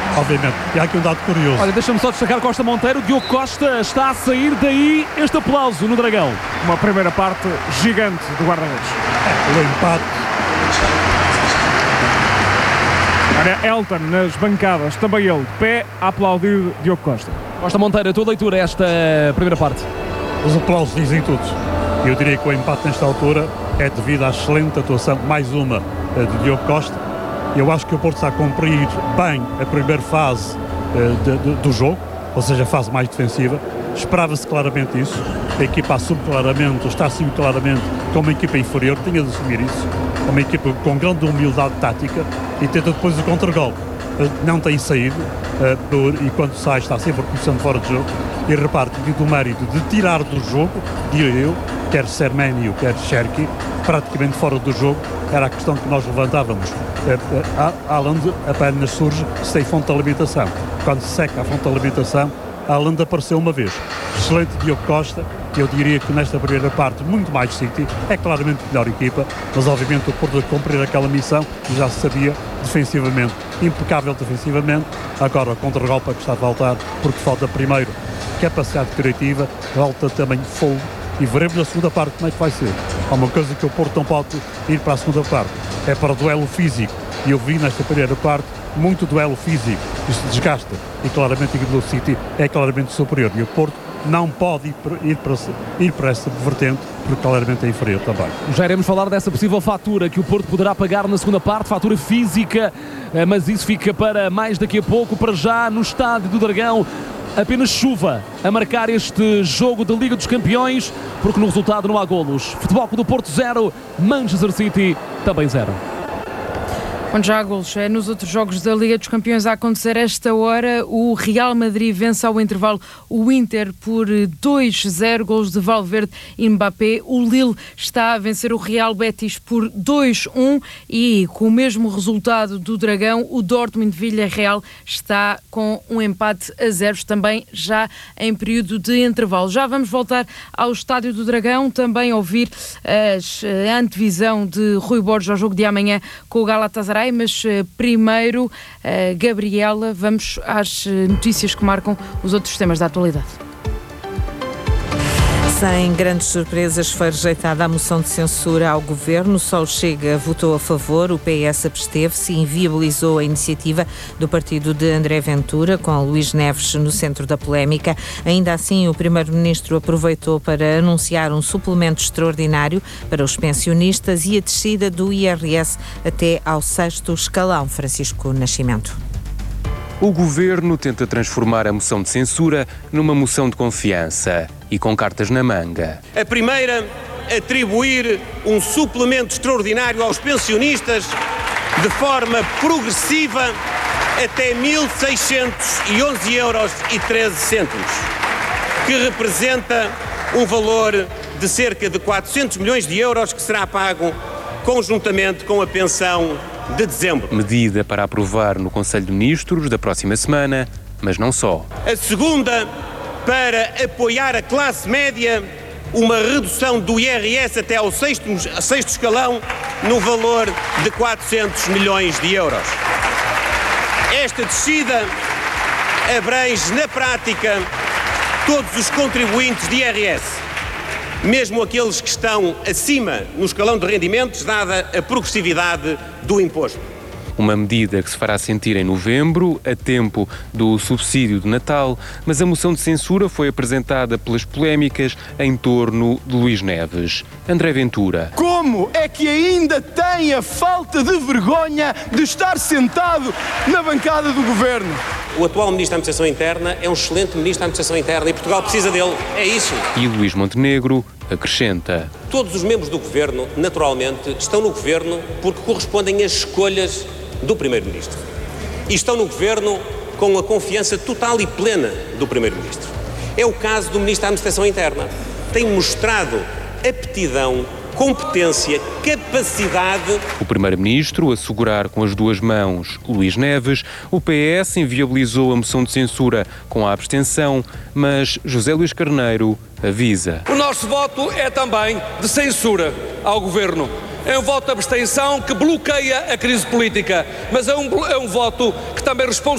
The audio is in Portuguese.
obviamente. E há aqui um dado curioso. Olha, deixa-me só destacar Costa Monteiro. Diogo Costa está a sair, daí este aplauso no Dragão. Uma primeira parte gigante do guarda-redes. O empate. Olha, Elton nas bancadas, também ele, de pé, a aplaudir Diogo Costa. Costa Monteiro, a tua leitura a esta primeira parte? Os aplausos dizem tudo. Eu diria que o empate nesta altura é devido à excelente atuação, mais uma, de Diogo Costa. Eu acho que o Porto está a cumprir bem a primeira fase do jogo, ou seja, a fase mais defensiva. Esperava-se claramente isso. A equipa assume claramente, está a assumir claramente como uma equipa inferior, tinha de assumir isso. Uma equipa com grande humildade tática e tenta depois o contra-golpe. Não tem saído e quando sai está sempre posicionando fora de jogo. E repare, tinha do mérito de tirar do jogo, diria eu, quer Serménio, quer Cherki, praticamente fora do jogo. Era a questão que nós levantávamos. Haaland apenas surge se tem fonte de alimentação. Quando se seca a fonte de alimentação, Haaland apareceu uma vez. Excelente Diogo Costa. Eu diria que nesta primeira parte, muito mais City, é claramente melhor equipa, mas obviamente o Porto a cumprir aquela missão, já se sabia, defensivamente, impecável defensivamente. Agora o contra-golpe que está a faltar, porque falta primeiro capacidade criativa, falta também fogo, e veremos na segunda parte como é que vai ser. Há uma coisa que o Porto não pode ir para a segunda parte, é para o duelo físico, e eu vi nesta primeira parte muito duelo físico, isto desgasta, e claramente o City é claramente superior, e o Porto não pode ir para essa vertente, porque claramente é inferior também. Já iremos falar dessa possível fatura que o Porto poderá pagar na segunda parte, fatura física, mas isso fica para mais daqui a pouco. Para já, no estádio do Dragão, apenas chuva a marcar este jogo da Liga dos Campeões, porque no resultado não há golos. Futebol Clube do Porto 0, Manchester City também 0. Onde já há golos, nos outros jogos da Liga dos Campeões a acontecer esta hora, o Real Madrid vence ao intervalo o Inter por 2-0, golos de Valverde e Mbappé. O Lille está a vencer o Real Betis por 2-1 e com o mesmo resultado do Dragão, o Dortmund Villarreal está com um empate a 0, também já em período de intervalo. Já vamos voltar ao Estádio do Dragão, também ouvir a antevisão de Rui Borges ao jogo de amanhã com o Galatasaray. Mas primeiro, Gabriela, vamos às notícias que marcam os outros temas da atualidade. Sem grandes surpresas, foi rejeitada a moção de censura ao Governo. Só o Chega votou a favor, o PS absteve-se e inviabilizou a iniciativa do partido de André Ventura, com Luís Neves no centro da polémica. Ainda assim, o Primeiro-Ministro aproveitou para anunciar um suplemento extraordinário para os pensionistas e a descida do IRS até ao 6º escalão. Francisco Nascimento. O Governo tenta transformar a moção de censura numa moção de confiança e com cartas na manga. A primeira, atribuir um suplemento extraordinário aos pensionistas de forma progressiva até 1.611,13 euros, que representa um valor de cerca de 400 milhões de euros que será pago conjuntamente com a pensão de dezembro. Medida para aprovar no Conselho de Ministros da próxima semana, mas não só. A segunda, para apoiar a classe média, uma redução do IRS até ao 6º escalão no valor de 400 milhões de euros. Esta descida abrange na prática todos os contribuintes de IRS, mesmo aqueles que estão acima no escalão de rendimentos, dada a progressividade do imposto. Uma medida que se fará sentir em novembro, a tempo do subsídio de Natal, mas a moção de censura foi apresentada pelas polémicas em torno de Luís Neves. André Ventura. Como é que ainda tem a falta de vergonha de estar sentado na bancada do Governo? O atual Ministro da Administração Interna é um excelente Ministro da Administração Interna e Portugal precisa dele, é isso. E Luís Montenegro acrescenta. Todos os membros do Governo, naturalmente, estão no Governo porque correspondem às escolhas do Primeiro-Ministro. E estão no Governo com a confiança total e plena do Primeiro-Ministro. É o caso do Ministro da Administração Interna. Tem mostrado aptidão, competência, capacidade. O Primeiro-Ministro a segurar com as duas mãos Luís Neves, o PS inviabilizou a moção de censura com a abstenção, mas José Luís Carneiro avisa. O nosso voto é também de censura ao Governo. É um voto de abstenção que bloqueia a crise política, mas é um voto que também responde